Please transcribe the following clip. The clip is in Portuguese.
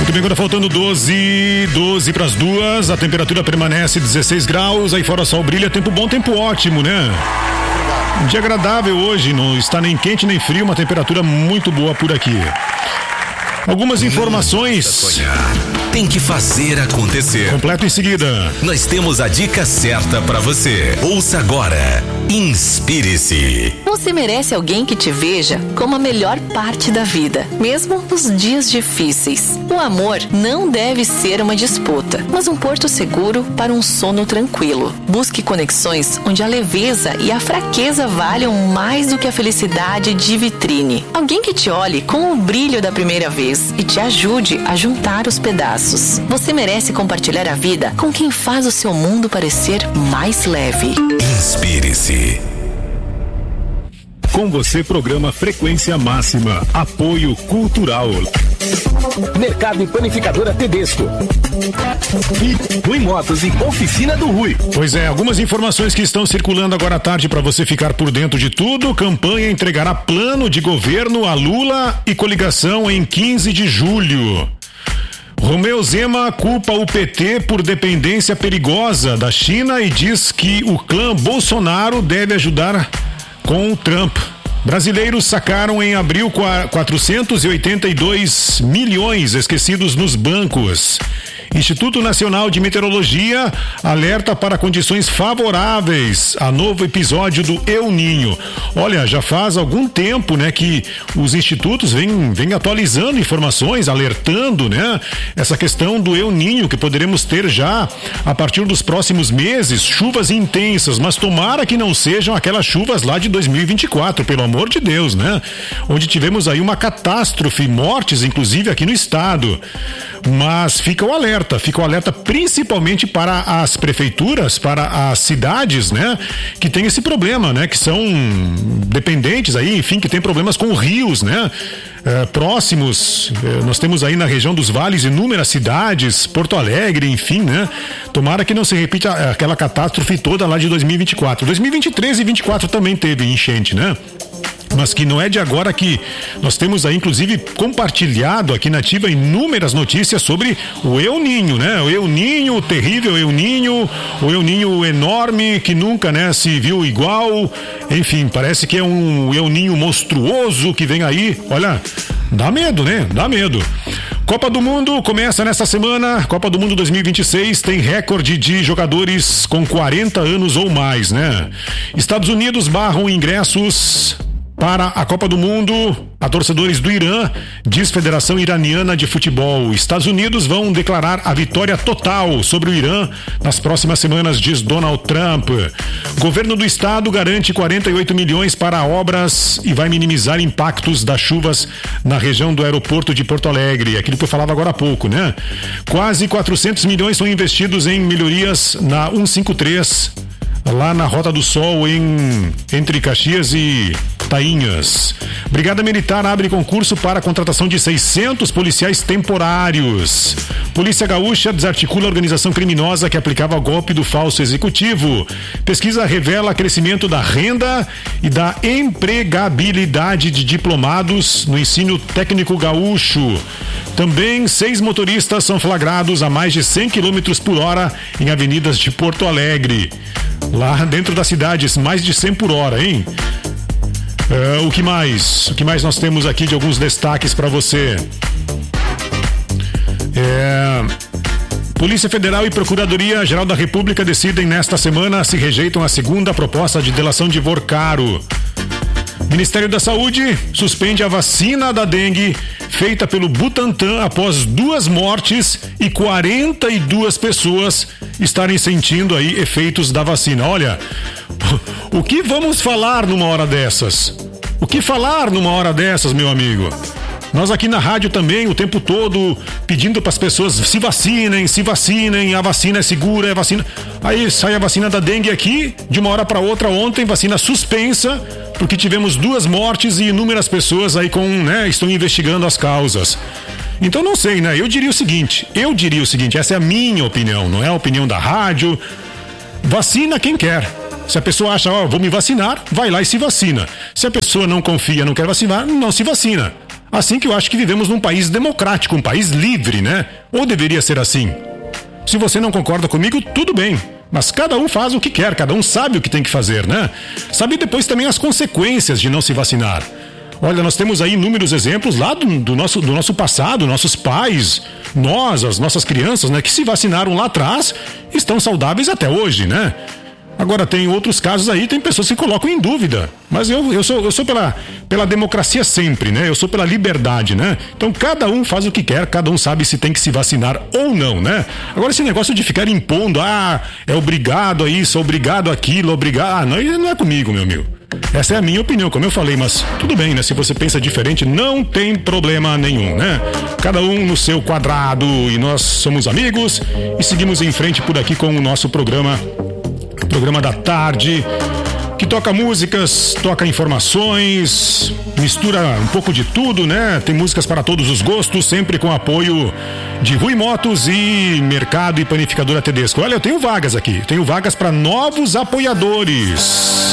Muito bem, agora faltando 12 para as 2, a temperatura permanece 16 graus, aí fora sol brilha, tempo bom, tempo ótimo, né? Um dia agradável hoje, não está nem quente nem frio, uma temperatura muito boa por aqui. Algumas informações. Tem que fazer acontecer. Completo em seguida. Nós temos a dica certa para você. Ouça agora. Inspire-se. Você merece alguém que te veja como a melhor parte da vida, mesmo nos dias difíceis. O amor não deve ser uma disputa, mas um porto seguro para um sono tranquilo. Busque conexões onde a leveza e a fraqueza valham mais do que a felicidade de vitrine. Alguém que te olhe com o brilho da primeira vez e te ajude a juntar os pedaços. Você merece compartilhar a vida com quem faz o seu mundo parecer mais leve. Inspire-se. Com você, programa Frequência Máxima. Apoio Cultural. Mercado e Panificadora Tedesco. E Rui Motos e Oficina do Rui. Pois é, algumas informações que estão circulando agora à tarde para você ficar por dentro de tudo. Campanha entregará plano de governo a Lula e coligação em 15 de julho. Romeu Zema culpa o PT por dependência perigosa da China e diz que o clã Bolsonaro deve ajudar com o Trump. Brasileiros sacaram em abril 482 milhões esquecidos nos bancos. Instituto Nacional de Meteorologia alerta para condições favoráveis a novo episódio do El Niño. Olha, já faz algum tempo, né, que os institutos vêm atualizando informações, alertando, né, essa questão do El Niño, que poderemos ter já a partir dos próximos meses, chuvas intensas, mas tomara que não sejam aquelas chuvas lá de 2024, pelo amor de Deus, né? Onde tivemos aí uma catástrofe, mortes inclusive aqui no estado. Mas fica o alerta principalmente para as prefeituras, para as cidades, né, que tem esse problema, né, que são dependentes aí, enfim, que tem problemas com rios, né, próximos. Nós temos aí na região dos vales inúmeras cidades, Porto Alegre, enfim, né, tomara que não se repita aquela catástrofe toda lá de 2024. 2023 e 2024 também teve enchente, né? Mas que não é de agora que nós temos aí, inclusive, compartilhado aqui na Ativa inúmeras notícias sobre o El Niño, né? O El Niño, o terrível El Niño, o El Niño enorme que nunca, né, se viu igual. Enfim, parece que é um El Niño monstruoso que vem aí. Olha, dá medo, né? Dá medo. Copa do Mundo começa nesta semana. Copa do Mundo 2026 tem recorde de jogadores com 40 anos ou mais, né? Estados Unidos barram ingressos para a Copa do Mundo a torcedores do Irã, diz Federação Iraniana de Futebol. Estados Unidos vão declarar a vitória total sobre o Irã nas próximas semanas, diz Donald Trump. Governo do estado garante 48 milhões para obras e vai minimizar impactos das chuvas na região do aeroporto de Porto Alegre. Aquilo que eu falava agora há pouco, né? Quase 400 milhões são investidos em melhorias na 153, lá na Rota do Sol, entre Caxias e Tainhas. Brigada Militar abre concurso para a contratação de 600 policiais temporários. Polícia Gaúcha desarticula a organização criminosa que aplicava golpe do falso executivo. Pesquisa revela crescimento da renda e da empregabilidade de diplomados no ensino técnico gaúcho. Também 6 motoristas são flagrados a mais de 100 km por hora em avenidas de Porto Alegre. Lá dentro da cidade, mais de 100 por hora, hein? O que mais? O que mais nós temos aqui de alguns destaques para você? Polícia Federal e Procuradoria-Geral da República decidem nesta semana se rejeitam a segunda proposta de delação de Vorcaro. Ministério da Saúde suspende a vacina da dengue feita pelo Butantan após 2 mortes e 42 pessoas estarem sentindo aí efeitos da vacina. Olha, o que vamos falar numa hora dessas? O que falar numa hora dessas, meu amigo? Nós aqui na rádio também, o tempo todo, pedindo para as pessoas se vacinem, a vacina é segura, é vacina. Aí sai a vacina da dengue aqui, de uma hora para outra, ontem, vacina suspensa, porque tivemos 2 mortes e inúmeras pessoas aí estão investigando as causas. Então não sei, né? Eu diria o seguinte, essa é a minha opinião, não é a opinião da rádio. Vacina quem quer. Se a pessoa acha, vou me vacinar, vai lá e se vacina. Se a pessoa não confia, não quer vacinar, não se vacina. Assim que eu acho que vivemos num país democrático, um país livre, né? Ou deveria ser assim? Se você não concorda comigo, tudo bem. Mas cada um faz o que quer, cada um sabe o que tem que fazer, né? Sabe depois também as consequências de não se vacinar. Olha, nós temos aí inúmeros exemplos lá do nosso passado, nossos pais, as nossas crianças, né? Que se vacinaram lá atrás, estão saudáveis até hoje, né? Agora tem outros casos aí, tem pessoas que colocam em dúvida. Mas eu sou pela democracia sempre, né? Eu sou pela liberdade, né? Então cada um faz o que quer, cada um sabe se tem que se vacinar ou não, né? Agora esse negócio de ficar impondo, é obrigado a isso, obrigado aquilo, obrigado... não é comigo, meu amigo. Essa é a minha opinião, como eu falei, mas tudo bem, né? Se você pensa diferente, não tem problema nenhum, né? Cada um no seu quadrado e nós somos amigos e seguimos em frente por aqui com o nosso programa da tarde, que toca músicas, toca informações, mistura um pouco de tudo, né? Tem músicas para todos os gostos, sempre com apoio de Rui Motos e Mercado e Panificadora Tedesco. Olha, eu tenho vagas aqui, tenho vagas para novos apoiadores.